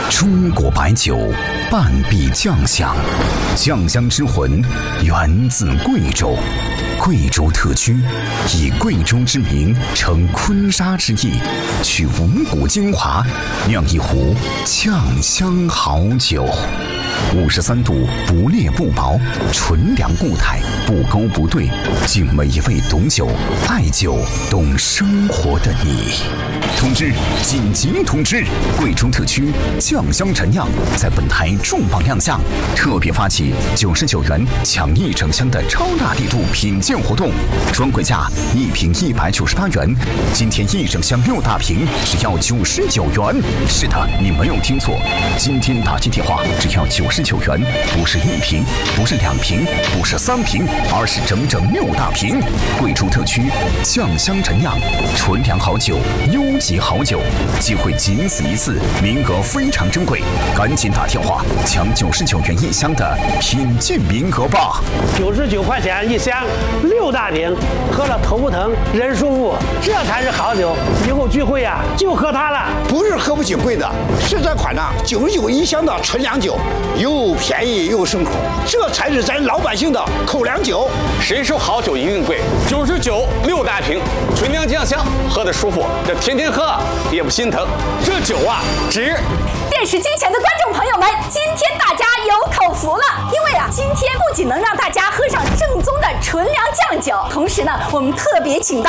中国白酒半壁酱香，酱香之魂源自贵州。贵州特区以贵州之名承坤沙之意，取五谷精华，酿一壶酱香好酒。53度不烈不薄，纯良固态，不勾不兑，敬每一位懂酒、爱酒、懂生活的你。通知！紧急通知！贵州特区酱香陈酿在本台重磅亮相，特别发起99元抢1整箱的超大力度品鉴活动，专柜价1瓶198元，今天1整箱6大瓶只要99元。是的，你没有听错，今天打进电话只要99元，不是1瓶，不是2瓶，不是3瓶，而是整整6大瓶。贵州特区酱香陈酿，纯良好酒，优级好酒，机会仅此一次，名额非常珍贵，赶紧打电话抢99元1箱的品鉴名额吧 ！99块钱1箱，6大瓶，喝了头不疼，人舒服，这才是好酒。以后聚会呀，就喝它了。 不是喝不起贵的，是这款99一箱的纯良酒，又便宜又顺口，这才是咱老百姓的口粮酒。 谁说好酒一定贵？99 6大瓶，纯良酱香，喝得舒服，这天天喝也不心疼。这酒啊，值。 电视机前的观众朋友们，今天大家有口福了，因为今天不仅能让大家喝上正宗的纯良酱酒，同时呢，我们特别请到